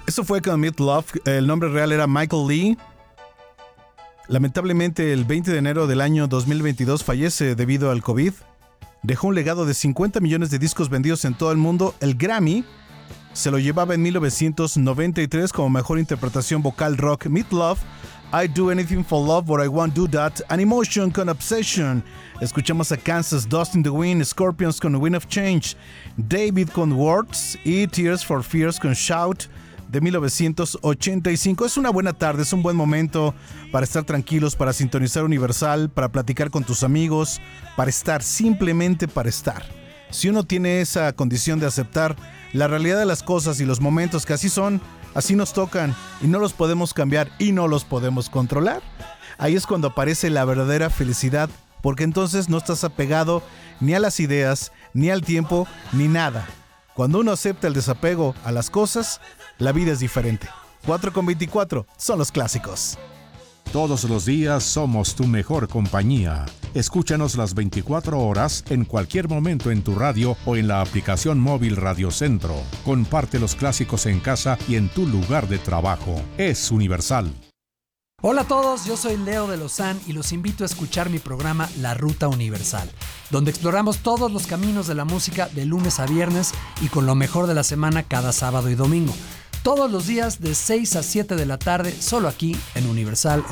Eso fue con Meat Love. El nombre real era Michael Lee. Lamentablemente, el 20 de enero del año 2022 fallece debido al COVID. Dejó un legado de 50 millones de discos vendidos en todo el mundo. El Grammy se lo llevaba en 1993 como mejor interpretación vocal rock. Meat Love, I Do Anything for Love, But I Won't Do That, and Emotion con Obsession. Escuchamos a Kansas, Dust in the Wind, Scorpions con Wind of Change, David con Words y Tears for Fears con Shout de 1985. Es una buena tarde, es un buen momento para estar tranquilos, para sintonizar Universal, para platicar con tus amigos, para estar, simplemente para estar. Si uno tiene esa condición de aceptar la realidad de las cosas y los momentos que así son, así nos tocan y no los podemos cambiar y no los podemos controlar, ahí es cuando aparece la verdadera felicidad, porque entonces no estás apegado ni a las ideas, ni al tiempo, ni nada. Cuando uno acepta el desapego a las cosas, la vida es diferente. 4:24 son los clásicos. Todos los días somos tu mejor compañía. Escúchanos las 24 horas en cualquier momento en tu radio o en la aplicación móvil Radio Centro. Comparte los clásicos en casa y en tu lugar de trabajo. Es Universal. Hola a todos, yo soy Leo de Lozán y los invito a escuchar mi programa La Ruta Universal, donde exploramos todos los caminos de la música de lunes a viernes y con lo mejor de la semana cada sábado y domingo. Todos los días de 6 a 7 de la tarde, solo aquí en Universal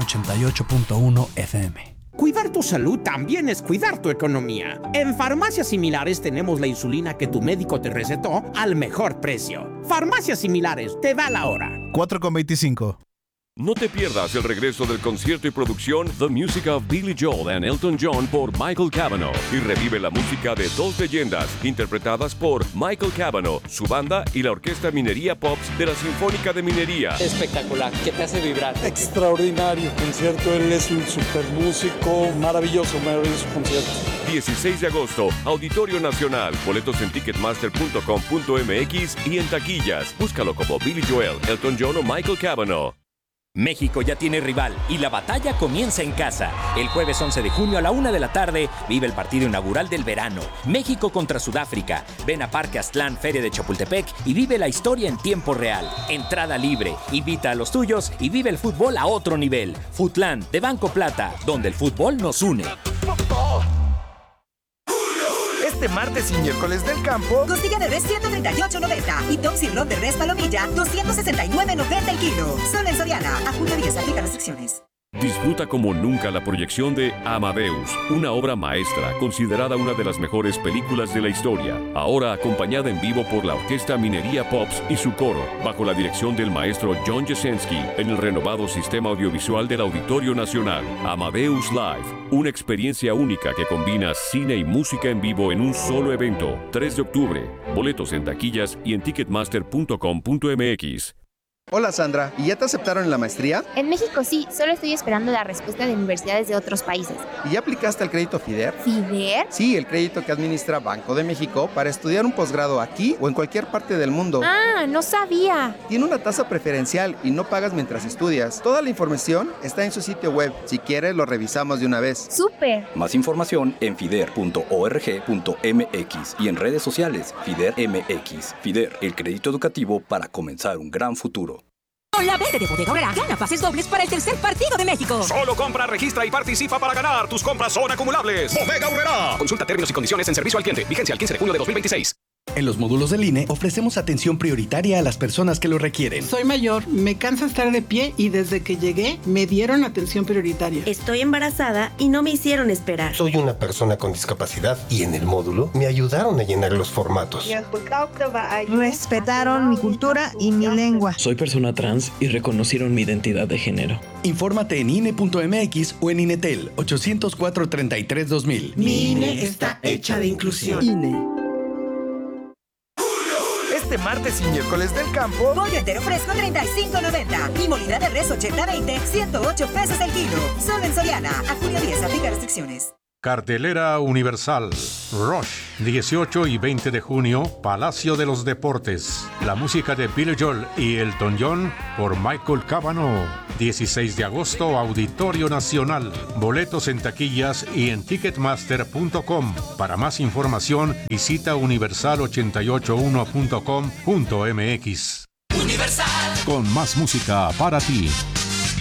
88.1 FM. Cuidar tu salud también es cuidar tu economía. En Farmacias Similares tenemos la insulina que tu médico te recetó al mejor precio. Farmacias Similares, te da la hora. 4:25. No te pierdas el regreso del concierto y producción The Music of Billy Joel and Elton John por Michael Cavanaugh y revive la música de dos leyendas interpretadas por Michael Cavanaugh, su banda y la Orquesta Minería Pops de la Sinfónica de Minería. Espectacular, que te hace vibrar. Extraordinario concierto, él es un super músico, maravilloso concierto. 16 de agosto, Auditorio Nacional. Boletos en ticketmaster.com.mx y en taquillas. Búscalo como Billy Joel, Elton John o Michael Cavanaugh. México ya tiene rival y la batalla comienza en casa. El jueves 11 de junio a la 1 de la tarde vive el partido inaugural del verano. México contra Sudáfrica. Ven a Parque Aztlán, Feria de Chapultepec y vive la historia en tiempo real. Entrada libre. Invita a los tuyos y vive el fútbol a otro nivel. Futlán de Banco Plata, donde el fútbol nos une. Este martes y miércoles del campo, costilla de res 138.90 y top sirloin de res palomilla 269.90 el kilo. Solo en Soriana. A junio 10 aplica restricciones. Disfruta como nunca la proyección de Amadeus, una obra maestra considerada una de las mejores películas de la historia, ahora acompañada en vivo por la Orquesta Minería Pops y su coro, bajo la dirección del maestro John Jasenski, en el renovado sistema audiovisual del Auditorio Nacional. Amadeus Live, una experiencia única que combina cine y música en vivo en un solo evento. 3 de octubre, boletos en taquillas y en ticketmaster.com.mx. Hola Sandra, ¿y ya te aceptaron en la maestría? En México sí, solo estoy esperando la respuesta de universidades de otros países. ¿Y ya aplicaste al crédito FIDER? ¿FIDER? Sí, el crédito que administra Banco de México para estudiar un posgrado aquí o en cualquier parte del mundo. Ah, no sabía. Tiene una tasa preferencial y no pagas mientras estudias. Toda la información está en su sitio web. Si quieres, lo revisamos de una vez. ¡Súper! Más información en fider.org.mx y en redes sociales FIDER MX. FIDER, el crédito educativo para comenzar un gran futuro. Con la verde de Bodega Aurrerá, gana pases dobles para el tercer partido de México. Solo compra, registra y participa para ganar. Tus compras son acumulables. Bodega Aurrerá. Consulta términos y condiciones en servicio al cliente. Vigencia al 15 de junio de 2026. En los módulos del INE ofrecemos atención prioritaria a las personas que lo requieren. Soy mayor, me cansa estar de pie y desde que llegué me dieron atención prioritaria. Estoy embarazada y no me hicieron esperar. Soy una persona con discapacidad y en el módulo me ayudaron a llenar los formatos. Respetaron mi cultura y mi lengua. Soy persona trans y reconocieron mi identidad de género. Infórmate en INE.mx o en INETEL 804-33-2000. Mi INE está hecha de inclusión. INE. Este martes y miércoles del campo, pollo entero fresco 35.90 y molida de res 80-20 108 pesos el kilo. Solo en Soriana. A junio 10 aplica restricciones. Cartelera Universal. Rush, 18 y 20 de junio, Palacio de los Deportes. La música de Billy Joel y Elton John por Michael Cavanaugh. 16 de agosto, Auditorio Nacional. Boletos en taquillas y en ticketmaster.com. Para más información, visita universal881.com.mx. Con más música para ti.